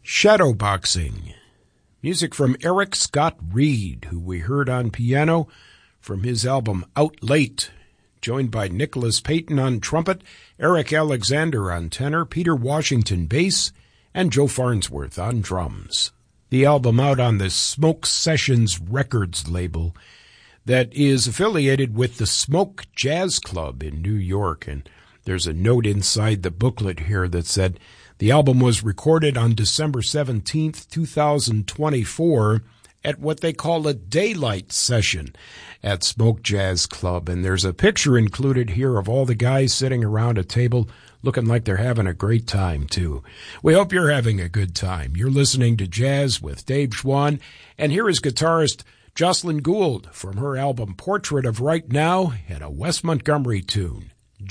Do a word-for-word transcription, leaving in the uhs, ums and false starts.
Shadowboxing. Music from Eric Scott Reed, who we heard on piano from his album Out Late, joined by Nicholas Payton on trumpet, Eric Alexander on tenor, Peter Washington bass, and Joe Farnsworth on drums. The album out on the Smoke Sessions Records label that is affiliated with the Smoke Jazz Club in New York. And there's a note inside the booklet here that said the album was recorded on December seventeenth, twenty twenty-four at what they call a daylight session at Smoke Jazz Club. And there's a picture included here of all the guys sitting around a table looking like they're having a great time, too. We hope you're having a good time. You're listening to Jazz with Dave Schwann, and here is guitarist Jocelyn Gould from her album Portrait of Right Now and a Wes Montgomery tune.